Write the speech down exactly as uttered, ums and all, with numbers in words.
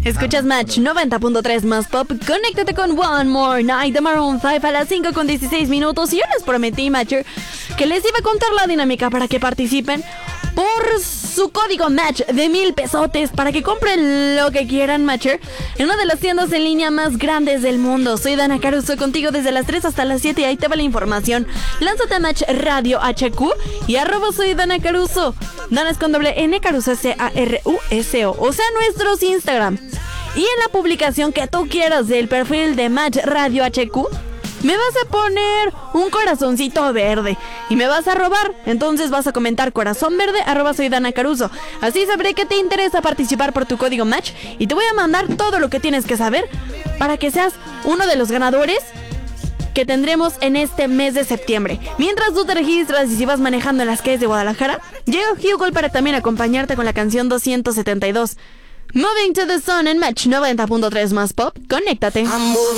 Escuchas Match noventa punto tres más pop. Conéctate con One More Night de Maroon cinco a las cinco con dieciséis minutos. Y yo les prometí, Matcher, que les iba a contar la dinámica para que participen por su código Match de mil pesotes para que compren lo que quieran, Matcher, en una de las tiendas en línea más grandes del mundo. Soy Dana Caruso contigo desde las tres hasta las siete y ahí te va la información. Lánzate a Match Radio H Q y arroba soy Dana Caruso. Dana es con doble N, Caruso S A R U S O. O sea, nuestros Instagram. Y en la publicación que tú quieras del perfil de Match Radio H Q, me vas a poner un corazoncito verde y me vas a robar. Entonces vas a comentar corazón verde, arroba soy Dana Caruso. Así sabré que te interesa participar por tu código Match y te voy a mandar todo lo que tienes que saber para que seas uno de los ganadores que tendremos en este mes de septiembre. Mientras tú te registras y si vas manejando en las calles de Guadalajara, llega Hugol para también acompañarte con la canción doscientos setenta y dos. Moving to the Sun en Match noventa punto tres más pop. Conéctate.